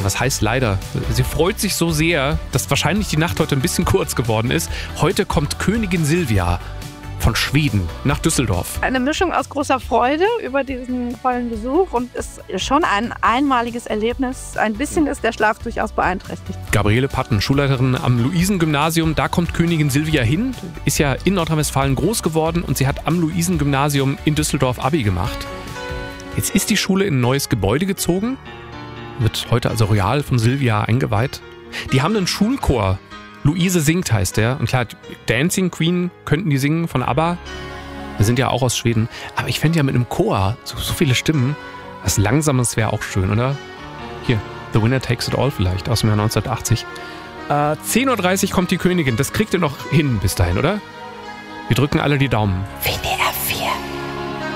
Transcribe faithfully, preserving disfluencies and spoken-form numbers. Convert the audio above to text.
Also was heißt leider? Sie freut sich so sehr, dass wahrscheinlich die Nacht heute ein bisschen kurz geworden ist. Heute kommt Königin Silvia von Schweden nach Düsseldorf. Eine Mischung aus großer Freude über diesen tollen Besuch und ist schon ein einmaliges Erlebnis. Ein bisschen ist der Schlaf durchaus beeinträchtigt. Gabriele Patten, Schulleiterin am Luisengymnasium, da kommt Königin Silvia hin, ist ja in Nordrhein-Westfalen groß geworden und sie hat am Luisengymnasium in Düsseldorf Abi gemacht. Jetzt ist die Schule in ein neues Gebäude gezogen, wird heute also royal von Silvia eingeweiht. Die haben einen Schulchor. Luise singt heißt der. Und klar, Dancing Queen könnten die singen von ABBA. Wir sind ja auch aus Schweden. Aber ich fände ja mit einem Chor so, so viele Stimmen, was Langsames wäre auch schön, oder? Hier, The Winner Takes It All vielleicht, aus dem Jahr neunzehnhundertachtzig. Äh, zehn Uhr dreißig kommt die Königin. Das kriegt ihr noch hin bis dahin, oder? Wir drücken alle die Daumen. Wenn ihr